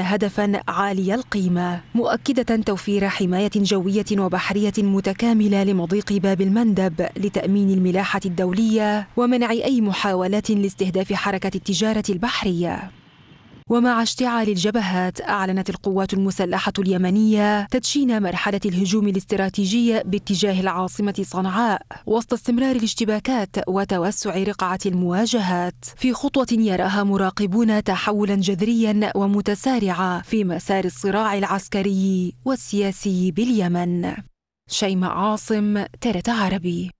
هدفاً عالي القيمة، مؤكدة توفير حماية جوية وبحرية متكاملة لمضيق باب المندب لتأمين الملاحة الدولية ومنع أي محاولات لاستهداف حركة التجارة البحرية. ومع اشتعال الجبهات، أعلنت القوات المسلحة اليمنية تدشين مرحلة الهجوم الاستراتيجي باتجاه العاصمة صنعاء وسط استمرار الاشتباكات وتوسع رقعة المواجهات، في خطوة يراها مراقبون تحولاً جذرياً ومتسارعاً في مسار الصراع العسكري والسياسي باليمن. شيماء عاصم، TRT عربي.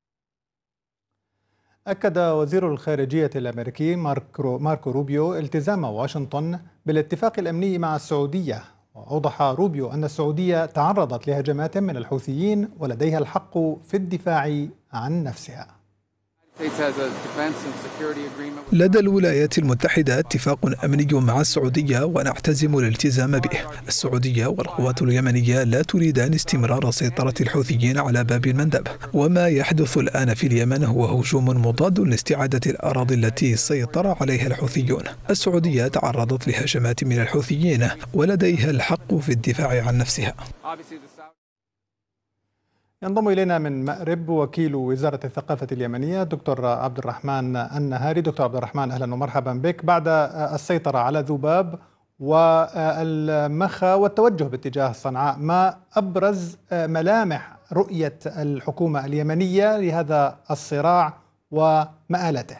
أكد وزير الخارجية الأمريكي ماركو روبيو التزام واشنطن بالاتفاق الأمني مع السعودية، وأوضح روبيو أن السعودية تعرضت لهجمات من الحوثيين ولديها الحق في الدفاع عن نفسها. لدى الولايات المتحدة اتفاق أمني مع السعودية ونعتزم الالتزام به. السعودية والقوات اليمنية لا تريدان استمرار سيطرة الحوثيين على باب المندب، وما يحدث الآن في اليمن هو هجوم مضاد لاستعادة الأراضي التي سيطر عليها الحوثيون. السعودية تعرضت لهجمات من الحوثيين ولديها الحق في الدفاع عن نفسها. ينضم إلينا من مأرب وكيل وزارة الثقافة اليمنية دكتور عبد الرحمن النهاري. دكتور عبد الرحمن، أهلا ومرحبا بك. بعد السيطرة على ذباب والمخا والتوجه باتجاه صنعاء، ما أبرز ملامح رؤية الحكومة اليمنية لهذا الصراع ومآلته؟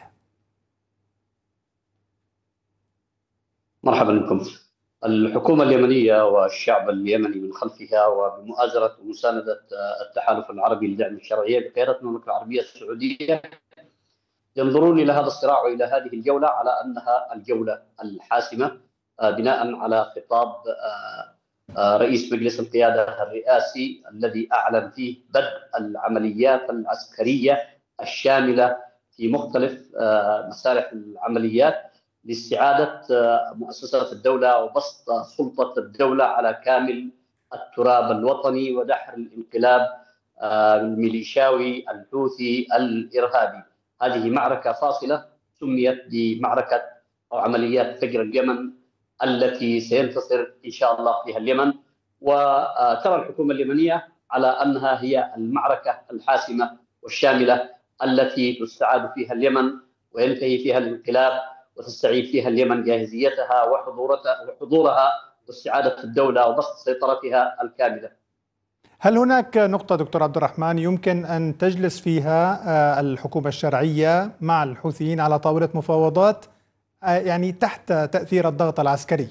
مرحبا بكم. الحكومة اليمنية والشعب اليمني من خلفها وبمؤازرة ومساندة التحالف العربي لدعم الشرعية بقيادة المملكة العربية السعودية ينظرون إلى هذا الصراع وإلى هذه الجولة على أنها الجولة الحاسمة، بناء على خطاب رئيس مجلس القيادة الرئاسي الذي أعلن فيه بدء العمليات العسكرية الشاملة في مختلف مسارح العمليات لاستعادة مؤسسات الدولة وبسط سلطة الدولة على كامل التراب الوطني ودحر الانقلاب الميليشياوي الحوثي الإرهابي. هذه معركة فاصلة سميت بمعركة أو عمليات فجر اليمن التي سينتصر إن شاء الله فيها اليمن، وترى الحكومة اليمنية على أنها هي المعركة الحاسمة والشاملة التي تستعاد فيها اليمن وينتهي فيها الانقلاب وتستعيد فيها اليمن جاهزيتها وحضورها واستعادة الدولة وبسط سيطرتها الكاملة. هل هناك نقطة دكتور عبد الرحمن يمكن أن تجلس فيها الحكومة الشرعية مع الحوثيين على طاولة مفاوضات، يعني تحت تأثير الضغط العسكري؟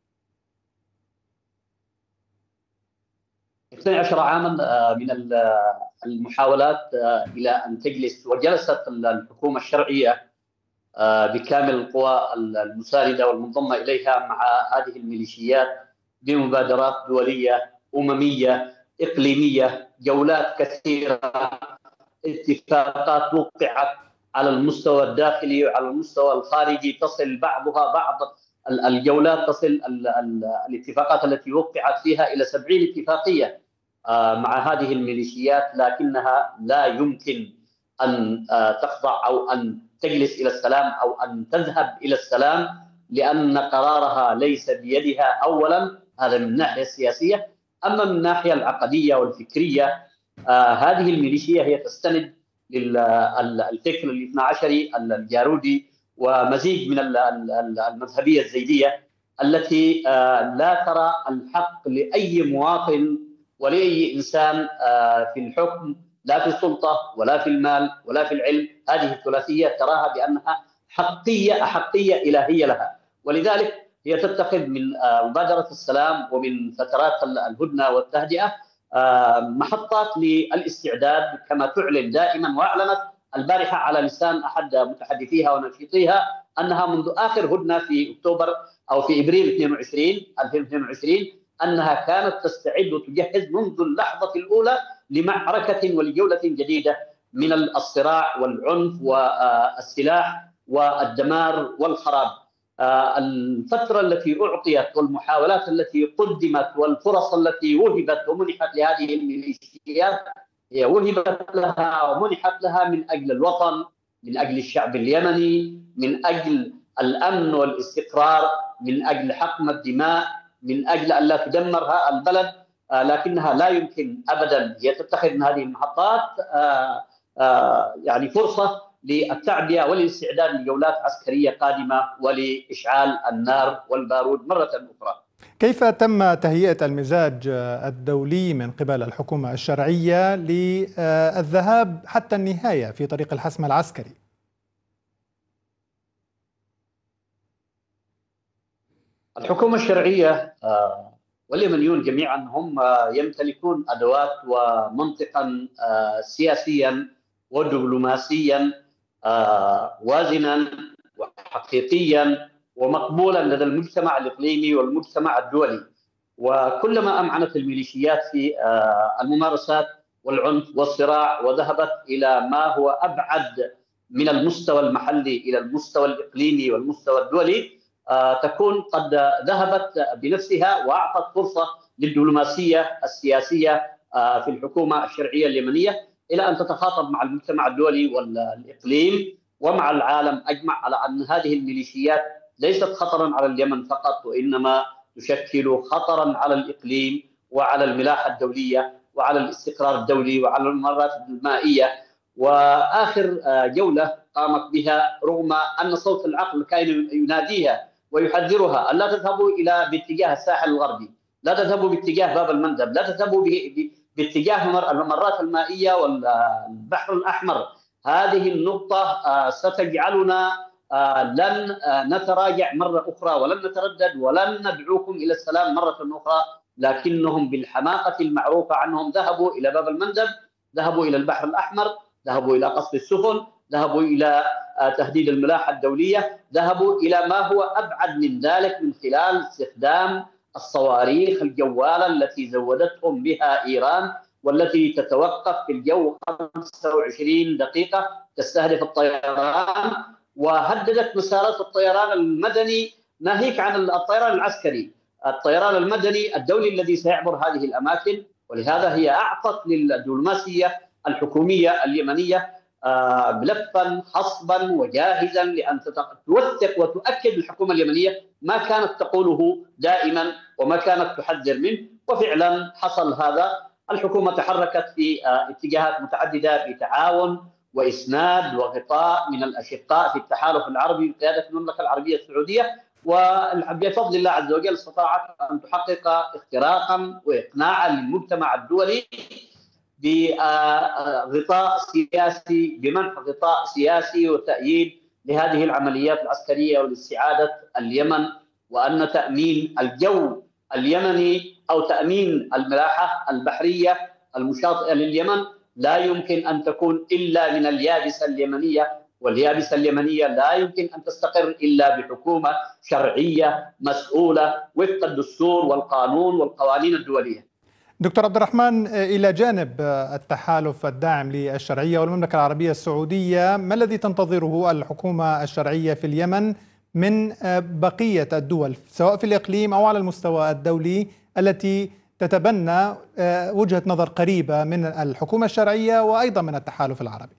12 عاما من المحاولات إلى أن تجلس، وجلست الحكومة الشرعية بكامل القوى المساندة والمنضمة إليها مع هذه الميليشيات بمبادرات دولية أممية إقليمية، جولات كثيرة، اتفاقات وقعت على المستوى الداخلي وعلى المستوى الخارجي، تصل بعضها بعض الجولات، تصل الاتفاقات التي وقعت فيها إلى 70 اتفاقية مع هذه الميليشيات، لكنها لا يمكن أن تخضع أو أن تجلس إلى السلام أو أن تذهب إلى السلام، لأن قرارها ليس بيدها أولا، هذا من الناحية السياسية. أما من الناحية العقدية والفكرية، هذه الميليشيا هي تستند للفكر الاثنى عشري الجارودي ومزيج من المذهبية الزيدية التي لا ترى الحق لأي مواطن ولأي إنسان في الحكم، لا في السلطة ولا في المال ولا في العلم. هذه الثلاثية تراها بأنها أحقية إلهية لها، ولذلك هي تتخذ من مبادرة السلام ومن فترات الهدنة والتهدئة محطات للاستعداد، كما تعلن دائما، وأعلنت البارحة على لسان أحد متحدثيها ونشيطيها أنها منذ آخر هدنة في أكتوبر أو في إبريل 2022 أنها كانت تستعد وتجهز منذ اللحظة الأولى لمعركة ولجولة جديدة من الصراع والعنف والسلاح والدمار والخراب. الفترة التي أعطيت والمحاولات التي قدمت والفرص التي وهبت ومنحت لهذه الميليشيات هي وهبت لها ومنحت لها من أجل الوطن، من أجل الشعب اليمني، من أجل الأمن والاستقرار، من أجل حقن الدماء، من أجل أن لا تدمر البلد، لكنها لا يمكن أبدا هي تتخذ من هذه المحطات يعني فرصة للتعبئة والاستعداد لجولات عسكرية قادمة ولإشعال النار والبارود مرة أخرى. كيف تم تهيئة المزاج الدولي من قبل الحكومة الشرعية للذهاب حتى النهاية في طريق الحسم العسكري؟ الحكومة الشرعية واليمنيون جميعا هم يمتلكون أدوات ومنطقا سياسيا ودبلوماسيا وازنا وحقيقيا ومقبولا لدى المجتمع الإقليمي والمجتمع الدولي. وكلما أمعنت الميليشيات في الممارسات والعنف والصراع وذهبت إلى ما هو أبعد من المستوى المحلي إلى المستوى الإقليمي والمستوى الدولي، تكون قد ذهبت بنفسها وأعطت فرصة للدبلوماسية السياسية في الحكومة الشرعية اليمنية إلى أن تتخاطب مع المجتمع الدولي والإقليم ومع العالم أجمع على أن هذه الميليشيات ليست خطرا على اليمن فقط، وإنما تشكل خطرا على الإقليم وعلى الملاحة الدولية وعلى الاستقرار الدولي وعلى الممرات المائية. وآخر جولة قامت بها رغم أن صوت العقل كان يناديها ويحذرها أن لا تذهبوا باتجاه الساحل الغربي، لا تذهبوا باتجاه باب المندب، لا تذهبوا باتجاه الممرات المائية والبحر الأحمر. هذه النقطة ستجعلنا لن نتراجع مرة أخرى ولن نتردد ولن ندعوكم إلى السلام مرة أخرى. لكنهم بالحماقة المعروفة عنهم ذهبوا إلى باب المندب، ذهبوا إلى البحر الأحمر، ذهبوا إلى قصف السفن، ذهبوا إلى تهديد الملاحة الدولية، ذهبوا إلى ما هو أبعد من ذلك من خلال استخدام الصواريخ الجوالة التي زودتهم بها إيران والتي تتوقف في الجو 25 دقيقة تستهدف الطيران، وهددت مسارات الطيران المدني ناهيك عن الطيران العسكري، الطيران المدني الدولي الذي سيعبر هذه الأماكن. ولهذا هي أعطت للدبلوماسية الحكومية اليمنية ملفا حصبا وجاهزا لأن توثق وتؤكد الحكومة اليمنية ما كانت تقوله دائما وما كانت تحذر منه، وفعلا حصل هذا. الحكومة تحركت في اتجاهات متعددة بتعاون وإسناد وغطاء من الأشقاء في التحالف العربي بقيادة المملكة العربية السعودية، وبفضل الله عز وجل استطاعت أن تحقق اختراقا وإقناعا للمجتمع الدولي بغطاء سياسي، بمنح غطاء سياسي وتأييد لهذه العمليات العسكرية ولاستعادة اليمن، وأن تأمين الجو اليمني أو تأمين الملاحة البحرية المشاطئة لليمن لا يمكن أن تكون إلا من اليابسة اليمنية، واليابسة اليمنية لا يمكن أن تستقر إلا بحكومة شرعية مسؤولة وفق الدستور والقانون والقوانين الدولية. دكتور عبد الرحمن، إلى جانب التحالف الداعم للشرعية والمملكة العربية السعودية، ما الذي تنتظره الحكومة الشرعية في اليمن من بقية الدول سواء في الإقليم أو على المستوى الدولي التي تتبنى وجهة نظر قريبة من الحكومة الشرعية وأيضا من التحالف العربي؟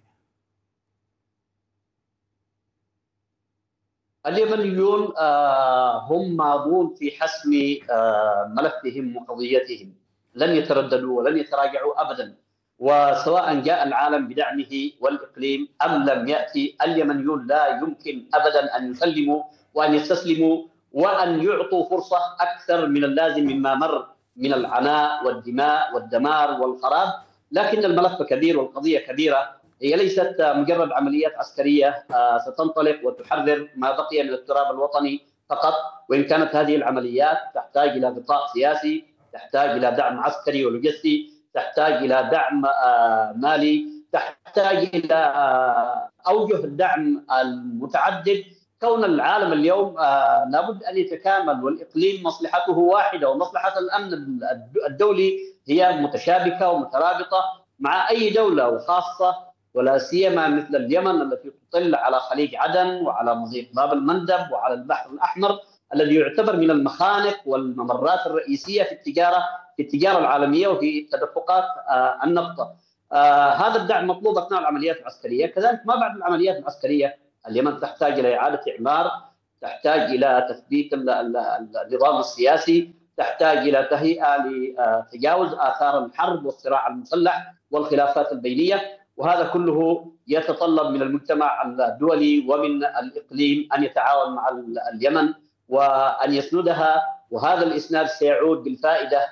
اليمنيون هم ماضون في حسم ملفهم وقضيتهم، لن يترددوا ولن يتراجعوا أبدا، وسواء جاء العالم بدعمه والإقليم أم لم يأتي، اليمنيون لا يمكن أبدا أن يسلموا وأن يستسلموا وأن يعطوا فرصة أكثر من اللازم مما مر من العناء والدماء والدمار والخراب. لكن الملف كبير والقضية كبيرة، هي ليست مجرد عمليات عسكرية ستنطلق وتحرر ما بقي من التراب الوطني فقط، وإن كانت هذه العمليات تحتاج إلى غطاء سياسي، تحتاج إلى دعم عسكري ولوجستي، تحتاج إلى دعم مالي، تحتاج إلى أوجه الدعم المتعدد. كون العالم اليوم لابد أن يتكامل، والإقليم مصلحته واحدة ومصلحة الأمن الدولي هي متشابكة ومترابطة مع أي دولة، وخاصة ولا سيما مثل اليمن التي تطل على خليج عدن وعلى مضيق باب المندب وعلى البحر الأحمر الذي يعتبر من المخانق والممرات الرئيسية في التجارة العالمية وفي تدفقات النفط. هذا الدعم مطلوب أثناء العمليات العسكرية، كذلك ما بعد العمليات العسكرية اليمن تحتاج إلى إعادة إعمار، تحتاج إلى تثبيت النظام السياسي، تحتاج إلى تهيئة لتجاوز آثار الحرب والصراع المسلح والخلافات البينية، وهذا كله يتطلب من المجتمع الدولي ومن الإقليم أن يتعاون مع اليمن وأن يسندها، وهذا الإسناد سيعود بالفائدة